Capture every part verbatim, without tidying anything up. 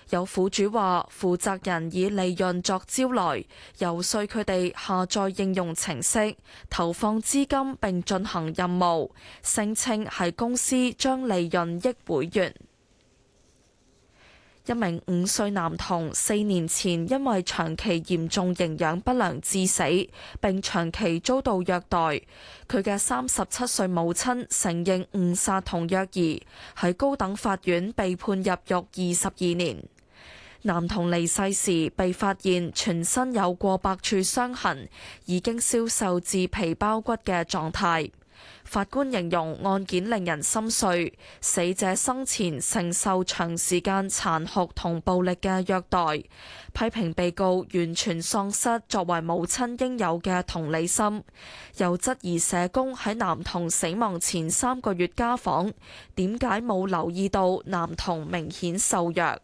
有苦主話，負責人以利潤作招來，遊說佢哋下載應用程式，投放資金並進行任務，聲稱係公司將利潤益會員。一名五歲男童四年前因為長期嚴重營養不良致死，並長期遭到虐待。佢嘅三十七歲母親承認誤殺同虐兒，喺高等法院被判入獄二十二年。男童離世時被發現全身有過百處傷痕，已經消瘦至皮包骨嘅狀態。法官形容案件令人心碎，死者生前承受長時間殘酷同暴力嘅虐待，批評被告完全喪失作為母親應有嘅同理心，又質疑社工喺男童死亡前三個月家訪，點解冇留意到男童明顯瘦弱。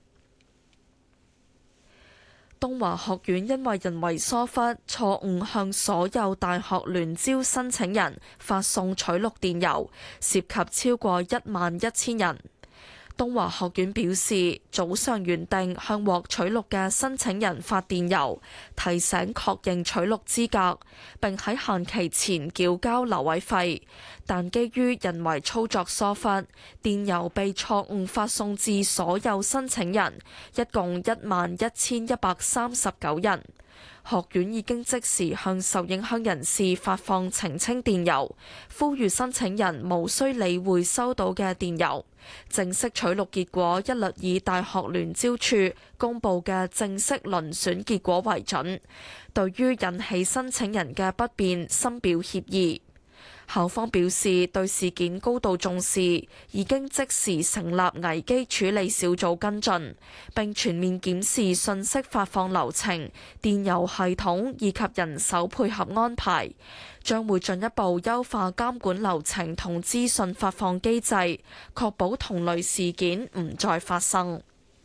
東華學院因為人為疏忽，錯誤向所有大學聯招申請人發送取錄電郵，涉及超過一萬一千人。東華學院表示，早上原定向獲取錄嘅申請人發電郵，提醒確認取錄資格，並喺限期前繳交留位費，但基於人為操作疏忽，電郵被錯誤發送至所有申請人，一共一萬一千一百三十九人。學院已經即時向受影響人士發放澄清電郵，呼籲申請人無需理會收到嘅電郵。正式取錄結果一律以大學聯招處公佈嘅正式遴選結果為準。對於引起申請人嘅不便，深表歉意。校方表示對事件高度重視，已經即時成立危機處理小組跟進，並全面檢視信息發放流程、電郵系統以及人手配合安排，將會進一步優化監管流程同資訊發放機制，確保同類事件唔再發生。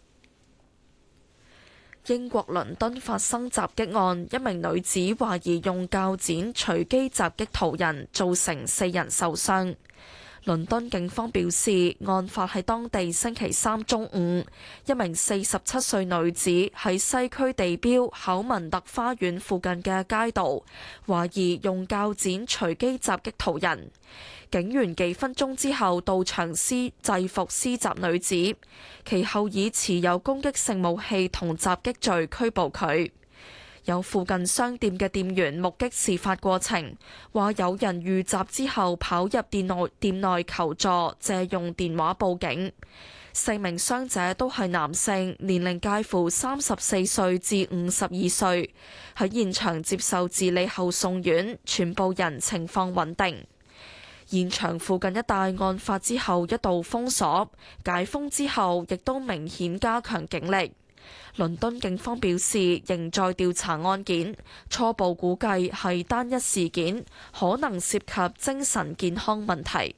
英國倫敦發生襲擊案，一名女子懷疑用鉸剪隨機襲擊途人，造成四人受傷。倫敦警方表示，案發喺當地星期三中午，一名四十七歲女子喺西區地標考文特花園附近嘅街道，懷疑用鉸剪隨機襲擊途人。警員幾分鐘之後到場施制服施襲女子，其後以持有攻擊性武器同襲擊罪拘捕佢。有附近商店嘅店員目擊事發過程，話有人遇襲之後跑入店內店內求助，借用電話報警。四名傷者都係男性，年齡介乎三十四歲至五十二歲，喺現場接受治理後送院，全部人情況穩定。現場附近一帶案發之後一度封鎖，解封之後亦都明顯加強警力。倫敦警方表示，仍在調查案件，初步估計係單一事件，可能涉及精神健康問題。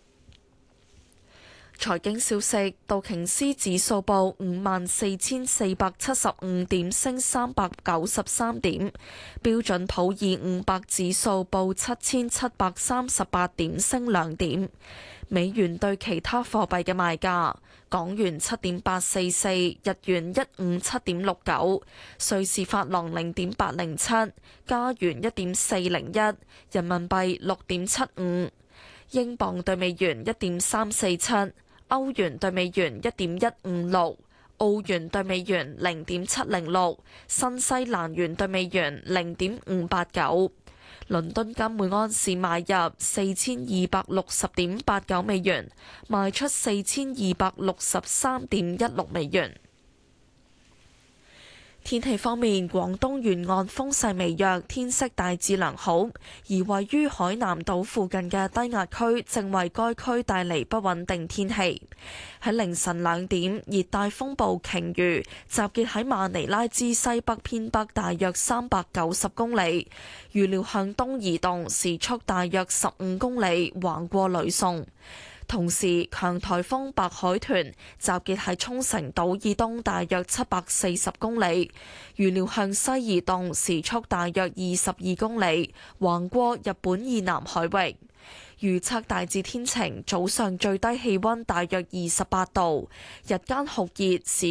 財經消息，道瓊斯指數報五萬四千四百七十五點，升三百九十三點；標準普爾五百指數報七千七百三十八點，升兩點。美元對其他貨幣嘅賣價：港元七點八四四，日元一五七點六九，瑞士法郎零點八零七，加元一點四零一，人民幣六點七五，英鎊對美元一點三四七。歐元對美元一點一五六，澳元對美元零點七零六，新西蘭元對美元零點五八九。倫敦金每安士買入四千二百六十點八九美元，賣出四千二百六十三點一六美元。天氣方面，廣東沿岸風勢微弱，天色大致良好，而位於海南島附近嘅低壓區正為該區帶嚟不穩定天氣。喺凌晨兩點，熱帶風暴鯨魚集結喺馬尼拉之西北偏北大約三百九十公里，預料向東移動，時速大約十五公里，橫過呂宋。同時，強颱風白海豚集結喺沖繩島以東大約七百四十公里，預料向西移動，時速大約二十二公里，橫過日本以南海域。預測大致天晴，早上最低氣溫大約二十八度，日間酷熱，市